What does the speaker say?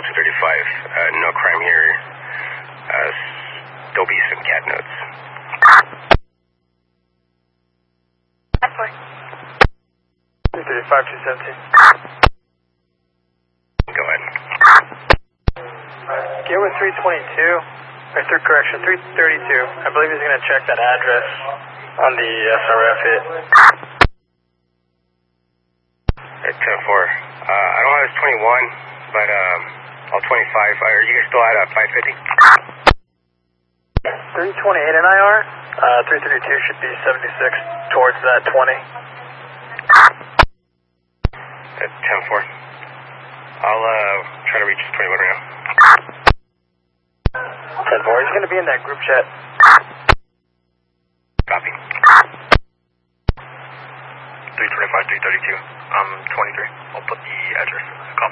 No crime here. There'll be some cat notes. 335-217. Go ahead. Get with 322, or correction, 332. I believe he's going to check that address on the SRF hit. At 10-4. I don't have his 21, but I'll 25. Are you guys still at 550? 328 in IR. 332 should be 76 towards that 20. At 10-4. I'll try to reach 21 right now. 10-4, he's going to be in that group chat. Copy. 325, 332. I'm 23. I'll put the address.